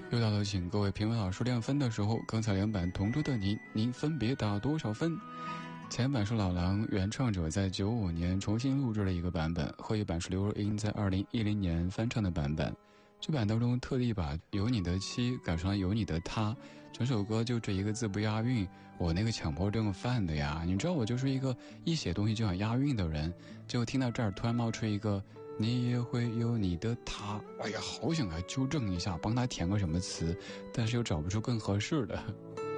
又到了请各位评委老师亮分的时候，刚才两版同桌的您分别打多少分？前版是老狼原创者在95年重新录制了一个版本，后一版是刘若英在2010年翻唱的版本。这版当中特地把有你的妻改成了有你的他，整首歌就这一个字不押韵，我那个强迫症犯的呀。你知道我就是一个一写东西就想押韵的人，结果听到这儿突然冒出一个你也会有你的他，哎呀，好想来纠正一下，帮他填个什么词，但是又找不出更合适的。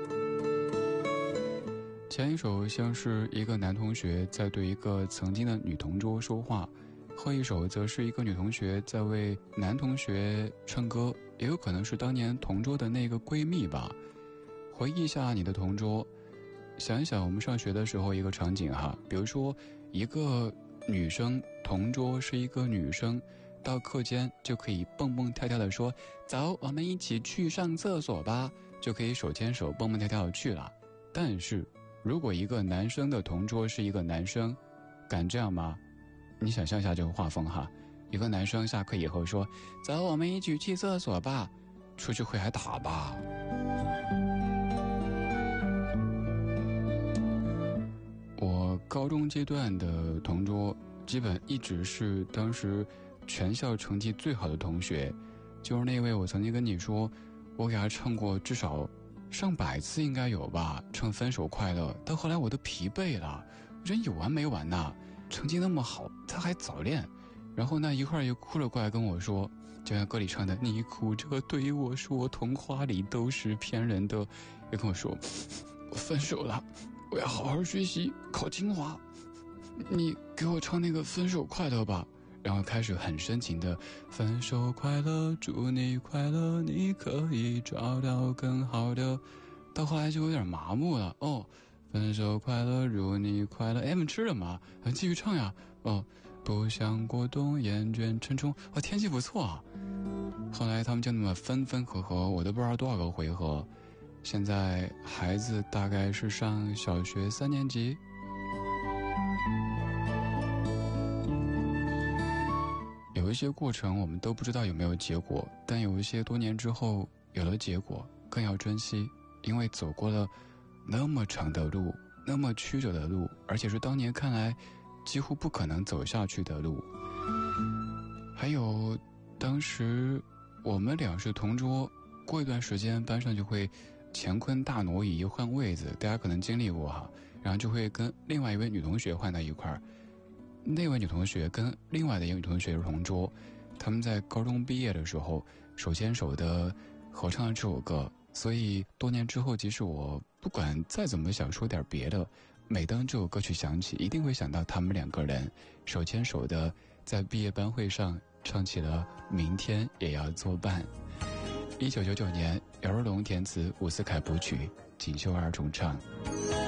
前一首像是一个男同学在对一个曾经的女同桌说话，后一首则是一个女同学在为男同学唱歌，也有可能是当年同桌的那个闺蜜吧。回忆一下你的同桌，想一想我们上学的时候一个场景哈，比如说一个女生同桌是一个女生，到课间就可以蹦蹦跳跳的说走，我们一起去上厕所吧，就可以手牵手蹦蹦跳跳的去了。但是如果一个男生的同桌是一个男生，敢这样吗？你想象一下这个画风哈，一个男生下课以后说走，我们一起去厕所吧，出去会挨打吧。我高中阶段的同桌基本一直是当时全校成绩最好的同学，就是那位我曾经跟你说我给他唱过至少上百次应该有吧，唱分手快乐，到后来我都疲惫了，人有完没完呐，成绩那么好他还早恋，然后呢一会儿又哭了过来跟我说，就像歌里唱的你哭着对我说童话里都是骗人的，又跟我说我分手了，我要好好学习考清华，你给我唱那个分手快乐吧。然后开始很深情的分手快乐，祝你快乐，你可以找到更好的，到后来就有点麻木了哦。分手快乐，祝你快乐，们吃了吗？继续唱呀。哦，不想过冬，厌倦沉重，天气不错啊。后来他们就那么分分合合，我都不知道多少个回合。现在孩子大概是上小学3年级。有一些过程我们都不知道有没有结果，但有一些多年之后有了结果，更要珍惜，因为走过了那么长的路，那么曲折的路，而且是当年看来几乎不可能走下去的路。还有当时我们俩是同桌，过一段时间班上就会乾坤大挪移换位子，大家可能经历过哈，然后就会跟另外一位女同学换到一块儿，那位女同学跟另外的一个女同学是同桌，他们在高中毕业的时候手牵手的合唱了这首歌，所以多年之后即使我不管再怎么想说点别的，每当这首歌曲响起，一定会想到他们两个人手牵手的在毕业班会上唱起了明天也要作伴。1999年姚若龙填词，伍思凯谱曲，锦绣二重唱。